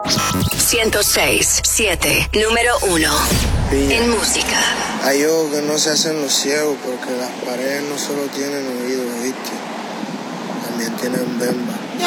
106.7, número 1 en música. Hay ojos que no se hacen los ciegos porque las paredes no solo tienen oídos, ¿viste? También tienen bemba.